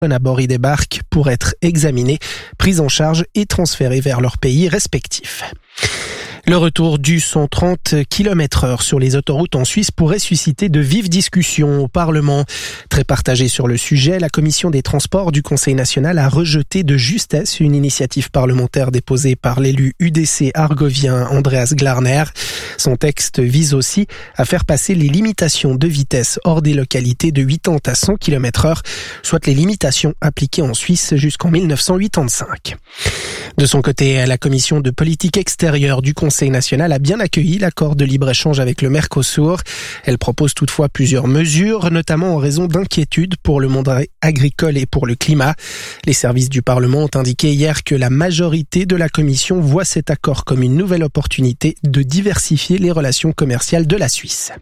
à bord y débarquent pour être examinés, pris en charge et transférés vers leur pays respectif. Le retour du 130 km/h sur les autoroutes en Suisse pourrait susciter de vives discussions au Parlement. Très partagée sur le sujet, la commission des transports du Conseil national a rejeté de justesse une initiative parlementaire déposée par l'élu UDC argovien Andreas Glarner. Son texte vise aussi à faire passer les limitations de vitesse hors des localités de 80 à 100 km/h, soit les limitations appliquées en Suisse jusqu'en 1985. De son côté, la commission de politique extérieure du Conseil national a bien accueilli l'accord de libre-échange avec le Mercosur. Elle propose toutefois plusieurs mesures, notamment en raison d'inquiétudes pour le monde agricole et pour le climat. Les services du Parlement ont indiqué hier que la majorité de la commission voit cet accord comme une nouvelle opportunité de diversifier les relations commerciales de la Suisse.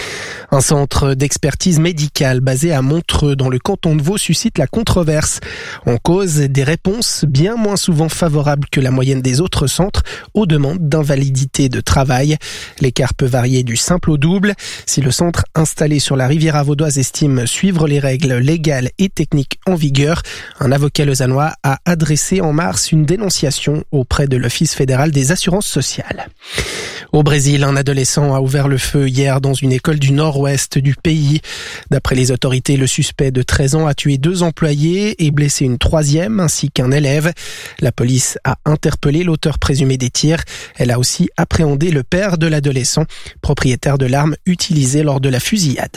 Un centre d'expertise médicale basé à Montreux dans le canton de Vaud suscite la controverse. En cause, des réponses bien moins souvent favorables que la moyenne des autres centres aux demandes d'invalidité de travail. L'écart peut varier du simple au double. Si le centre installé sur la Riviera vaudoise estime suivre les règles légales et techniques en vigueur, un avocat lausannois a adressé en mars une dénonciation auprès de l'Office fédéral des assurances sociales. Au Brésil, un adolescent a ouvert le feu hier dans une école du nord-ouest du pays. D'après les autorités, le suspect de 13 ans a tué 2 employés et blessé une 3e ainsi qu'un élève. La police a interpellé l'auteur présumé des tirs. Elle a aussi appréhendé le père de l'adolescent, propriétaire de l'arme utilisée lors de la fusillade.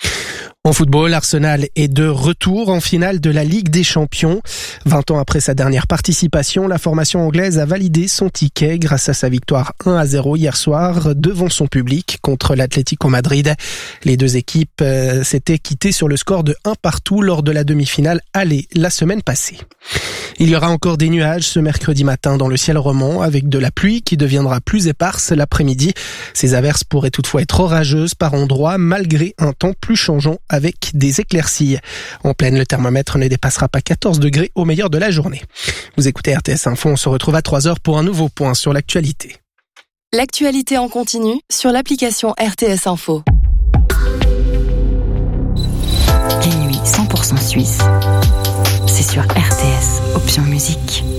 En football, Arsenal est de retour en finale de la Ligue des Champions. 20 ans après sa dernière participation, la formation anglaise a validé son ticket grâce à sa victoire 1-0 hier soir devant son public contre l'Atlético Madrid. Les deux équipes s'étaient quittées sur le score de 1-1 lors de la demi-finale aller la semaine passée. Il y aura encore des nuages ce mercredi matin dans le ciel romand avec de la pluie qui deviendra plus éparse l'après-midi. Ces averses pourraient toutefois être orageuses par endroits malgré un temps plus changeant avec des éclaircies. En pleine, le thermomètre ne dépassera pas 14 degrés au meilleur de la journée. Vous écoutez RTS Info, on se retrouve à 3h pour un nouveau point sur l'actualité. L'actualité en continu sur l'application RTS Info. Les nuits 100% suisse, c'est sur RTS, option musique.